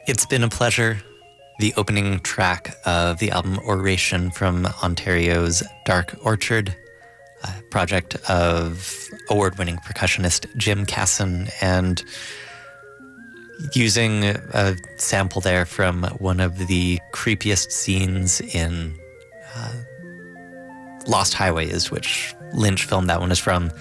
It's Been a Pleasure, the opening track of the album Oration from Ontario's Dark Orchard, a project of award-winning percussionist Jim Casson, and using a sample there from one of the creepiest scenes in Lost Highways, which Lynch film that one is from.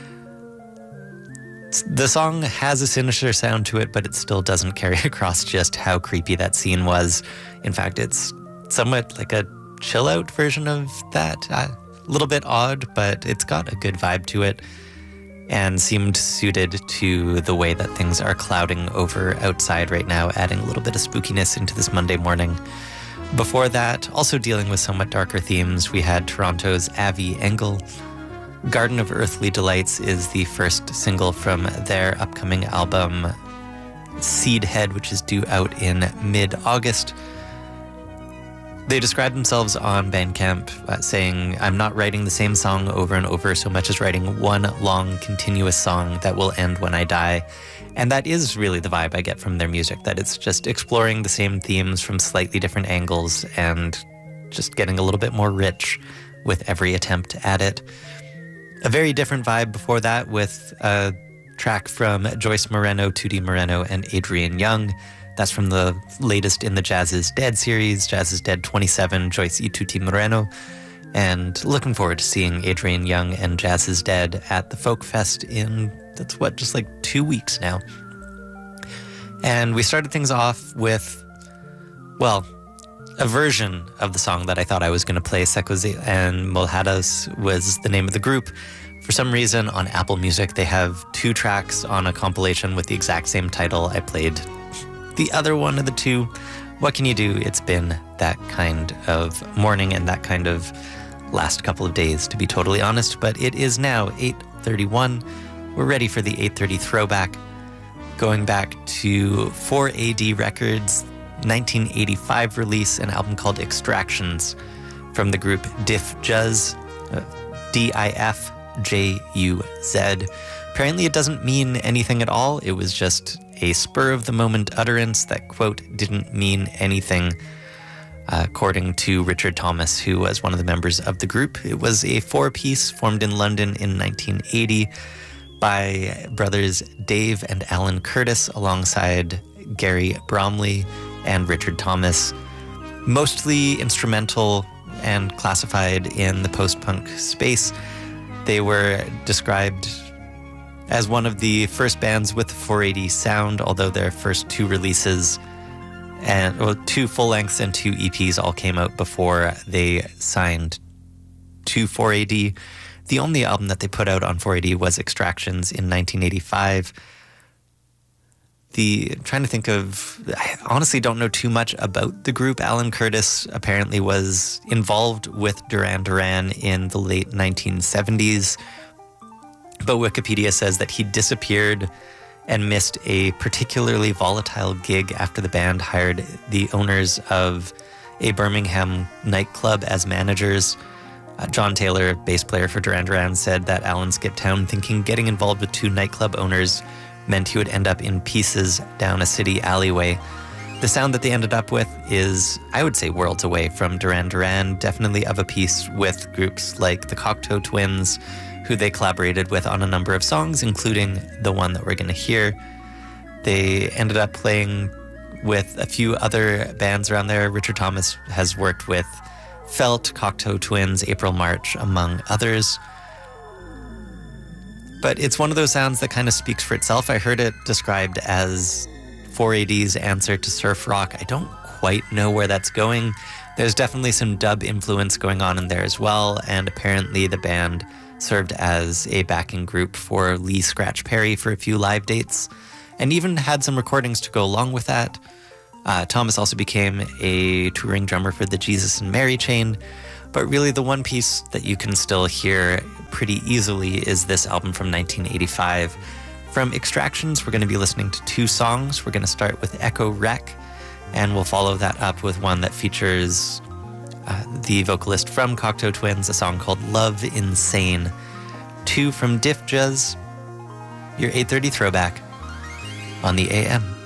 The song has a sinister sound to it, but it still doesn't carry across just how creepy that scene was. In fact, it's somewhat like a chill-out version of that. A little bit odd, but it's got a good vibe to it and seemed suited to the way that things are clouding over outside right now, adding a little bit of spookiness into this Monday morning. Before that, also dealing with somewhat darker themes, we had Toronto's Avi Engel. Garden of Earthly Delights is the first single from their upcoming album Seedhead, which is due out in mid-August. They describe themselves on Bandcamp saying, "I'm not writing the same song over and over so much as writing one long continuous song that will end when I die." And that is really the vibe I get from their music, that it's just exploring the same themes from slightly different angles and just getting a little bit more rich with every attempt at it. A very different vibe before that with a track from Joyce Moreno, Tootie Moreno, and Adrian Young. That's from the latest in the Jazz is Dead series, Jazz is Dead 27, Joyce y Tootie Moreno. And looking forward to seeing Adrian Young and Jazz is Dead at the Folk Fest in, just like 2 weeks now. And we started things off with, a version of the song that I thought I was going to play. Secos and Molhadas was the name of the group. For some reason, on Apple Music, they have 2 tracks on a compilation with the exact same title. I played the other one of the 2. What can you do? It's been that kind of morning and that kind of last couple of days, to be totally honest. But it is now 8:31. We're ready for the 8:30 throwback. Going back to 4AD Records, 1985 release, an album called Extractions from the group Dif Juz, Difjuz. Apparently it doesn't mean anything at all. It was just a spur-of-the-moment utterance that, quote, didn't mean anything, according to Richard Thomas, who was one of the members of the group. It was a 4-piece formed in London in 1980 by brothers Dave and Alan Curtis alongside Gary Bromley and Richard Thomas, mostly instrumental and classified in the post-punk space. They were described as one of the first bands with 480 sound, although their first 2 releases, 2 full-lengths and 2 EPs all came out before they signed to 480. The only album that they put out on 480 was Extractions in 1985. I'm trying to think of, I honestly don't know too much about the group. Alan Curtis apparently was involved with Duran Duran in the late 1970s, but Wikipedia says that he disappeared and missed a particularly volatile gig after the band hired the owners of a Birmingham nightclub as managers. John Taylor, bass player for Duran Duran, said that Alan skipped town thinking getting involved with 2 nightclub owners meant he would end up in pieces down a city alleyway. The sound that they ended up with is, I would say, worlds away from Duran Duran, definitely of a piece with groups like the Cocteau Twins, who they collaborated with on a number of songs, including the one that we're going to hear. They ended up playing with a few other bands around there. Richard Thomas has worked with Felt, Cocteau Twins, April March, among others. But it's one of those sounds that kind of speaks for itself. I heard it described as 4AD's answer to surf rock. I don't quite know where that's going. There's definitely some dub influence going on in there as well, and apparently the band served as a backing group for Lee Scratch Perry for a few live dates, and even had some recordings to go along with that. Thomas also became a touring drummer for the Jesus and Mary Chain, but really the one piece that you can still hear pretty easily is this album from 1985. From Extractions, we're going to be listening to 2 songs. We're going to start with Echo Rec, and we'll follow that up with one that features the vocalist from Cocteau Twins, a song called Love Insane. 2 from Dif Juz, your 8:30 throwback on the AM.